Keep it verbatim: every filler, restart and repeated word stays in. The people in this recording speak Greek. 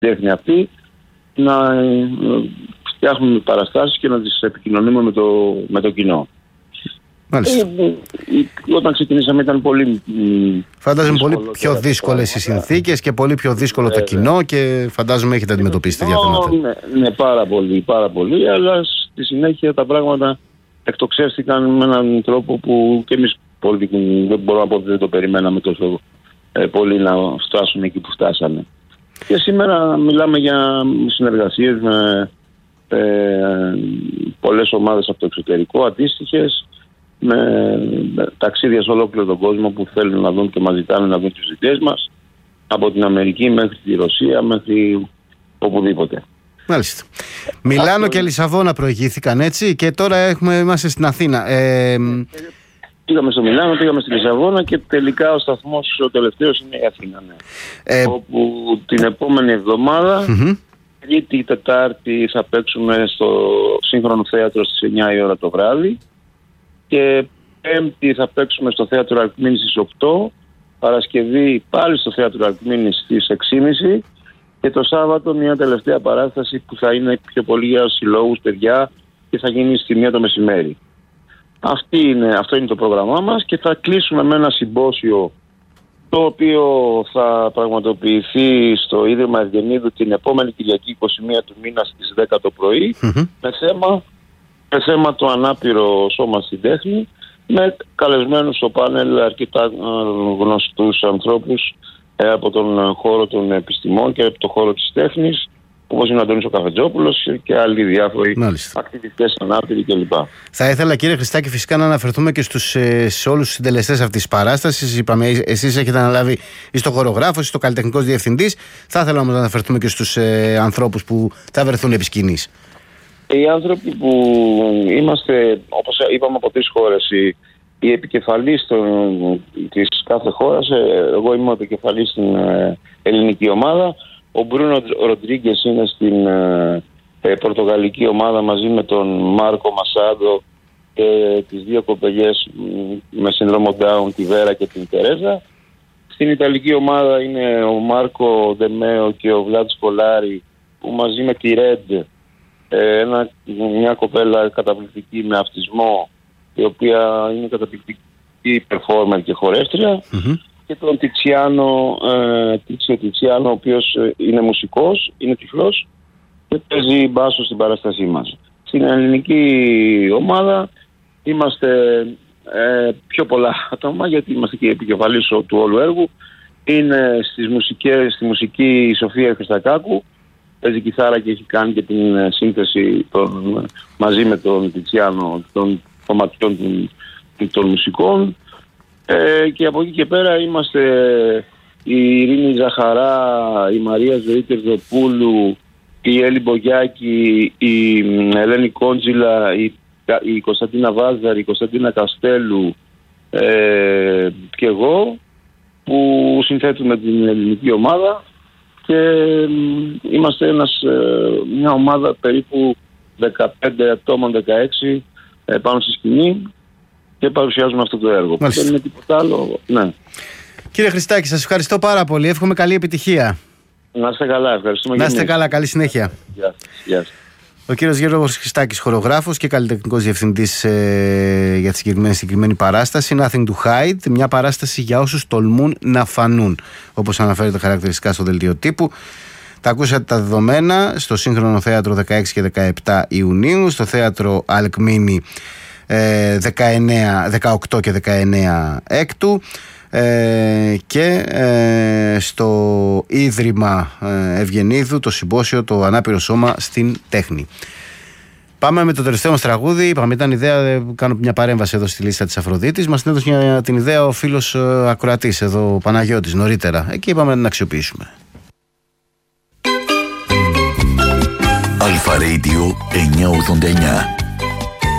τέχνη αυτή, να ε, φτιάχνουμε παραστάσεις και να τις επικοινωνούμε με το, με το κοινό. Μάλιστα. Ε, ε, όταν ξεκινήσαμε ήταν πολύ... Φαντάζομαι πολύ πιο δύσκολες οι συνθήκες και πολύ πιο δύσκολο ε, το κοινό και φαντάζομαι έχετε αντιμετωπίσει τέτοια θέματα. Ναι, ναι, πάρα πολύ, πάρα πολύ, αλλά στη συνέχεια τα πράγματα εκτοξεύτηκαν με έναν τρόπο που και εμείς πολύ, δεν μπορώ να πω ότι δεν το περιμέναμε τόσο ε, πολύ να φτάσουν εκεί που φτάσανε. Και σήμερα μιλάμε για συνεργασίες με ε, πολλές ομάδες από το εξωτερικό, αντίστοιχες, με, με ταξίδια σε ολόκληρο τον κόσμο που θέλουν να δουν και μας ζητάνε να δουν τις δικές μας, από την Αμερική μέχρι τη Ρωσία, μέχρι οπουδήποτε. Μάλιστα. Μιλάνο Αυτό... και Λισαβόνα προηγήθηκαν, έτσι, και τώρα έχουμε, είμαστε στην Αθήνα. Ε... Πήγαμε στο Μιλάνο, πήγαμε στη Λισαβόνα και τελικά ο σταθμός ο τελευταίος είναι η Αθήνα. Ναι. Ε... Όπου την επόμενη εβδομάδα, mm-hmm. Τρίτη ή Τετάρτη, θα παίξουμε στο Σύγχρονο Θέατρο στις εννιά η ώρα το βράδυ και Πέμπτη θα παίξουμε στο Θέατρο Αλκμήνης στις οκτώ, Παρασκευή πάλι στο Θέατρο Αλκμήνης στις έξι και μισή και το Σάββατο μια τελευταία παράσταση που θα είναι πιο πολύ για συλλόγους, παιδιά, και θα γίνει στη μία το μεσημέρι. Αυτή είναι, αυτό είναι το πρόγραμμά μας και θα κλείσουμε με ένα συμπόσιο το οποίο θα πραγματοποιηθεί στο Ίδρυμα Ευγενίδου την επόμενη Κυριακή είκοσι μία του μήνα στις δέκα το πρωί mm-hmm. με, θέμα, με θέμα το ανάπηρο σώμα στην τέχνη, με καλεσμένους στο πάνελ αρκετά γνωστούς ανθρώπους ε, από τον χώρο των επιστημών και από τον χώρο της τέχνης, όπως είναι ο Αντώνης ο Καφετζόπουλος και άλλοι διάφοροι ακτιβιστές ανάπηροι κλπ. Θα ήθελα, κύριε Χριστάκη, φυσικά να αναφερθούμε και στους, σε όλους τους συντελεστές αυτής της παράστασης. Είπαμε, εσείς έχετε αναλάβει, είστε ο χορογράφος, είστε ο καλλιτεχνικός διευθυντής. Θα ήθελα όμως να αναφερθούμε και στους ε, ανθρώπους που θα βρεθούν επί σκηνής. Οι άνθρωποι που είμαστε, όπως είπαμε, από τρεις χώρες, οι, οι επικεφαλείς των, της κάθε χώρας, εγώ είμαι ο επικεφαλής στην ε, ελληνική ομάδα. Ο Μπρούνο Ροντρίγκες είναι στην ε, ε, πορτογαλική ομάδα μαζί με τον Μάρκο Μασάντο και τις δύο κοπελιές με σύνδρομο Down, τη Βέρα και την Τερέζα. Στην ιταλική ομάδα είναι ο Μάρκο Δεμέο και ο Βλάτ Σκολάρη, που μαζί με τη Ρεντ, ε, ένα, μια κοπέλα καταπληκτική με αυτισμό, η οποία είναι καταπληκτική performer και χορεύτρια. Mm-hmm. Και τον Τιτσιάνο, ε, Τίτσιο Τιτσιάνο, ο οποίος είναι μουσικός, είναι τυφλός και παίζει μπάσο στην παράστασή μας. Στην ελληνική ομάδα είμαστε ε, πιο πολλά άτομα, γιατί είμαστε και επικεφαλής του όλου έργου. Είναι στις μουσικές, στη μουσική η Σοφία Χριστακάκου, παίζει κιθάρα και έχει κάνει και την σύνθεση των, μαζί με τον Τιτσιάνο των κομματιών των, των μουσικών. Ε, και από εκεί και πέρα είμαστε η Ειρήνη Ζαχαρά, η Μαρία Ζωή Τερζοπούλου, η Έλλη Μπογιάκη, η Ελένη Κόντζιλα, η, η Κωνσταντίνα Βάζαρη, η Κωνσταντίνα Καστέλου ε, και εγώ, που συνθέτουμε την ελληνική ομάδα και ε, είμαστε ένας, ε, μια ομάδα περίπου δεκαπέντε ατόμων, δεκαέξι ε, πάνω στη σκηνή και παρουσιάζουμε αυτό το έργο. Μάλιστα. Δεν είναι τίποτα άλλο. Ναι. Κύριε Χριστάκη, σας ευχαριστώ πάρα πολύ. Εύχομαι καλή επιτυχία. Να είστε καλά. Ευχαριστούμε. Να είστε καλά. Καλή συνέχεια. Γεια σας. Ο κύριος Γιώργος Χριστάκης, χορογράφος και καλλιτεχνικός διευθυντής ε, για τη συγκεκριμένη, συγκεκριμένη παράσταση Nothing to Hide, μια παράσταση για όσους τολμούν να φανούν, όπως αναφέρεται χαρακτηριστικά στο δελτίο τύπου. Τα ακούσατε τα δεδομένα στο Σύγχρονο Θέατρο δεκαέξι και δεκαεπτά Ιουνίου, στο Θέατρο Αλκμήνη δεκαεννέα, δεκαοκτώ και δεκαεννέα Έκτου ε, και ε, στο Ίδρυμα Ευγενίδου το συμπόσιο το Ανάπηρο Σώμα στην Τέχνη. Πάμε με το τελευταίο μας τραγούδι. Είπαμε, ήταν ιδέα, κάνω μια παρέμβαση εδώ στη λίστα της Αφροδίτης. Μας την έδωσε την ιδέα ο φίλος ακροατής εδώ, ο Παναγιώτης, νωρίτερα. Εκεί είπαμε να την αξιοποιήσουμε. Αλφα Radio εννιακόσια ογδόντα εννιά.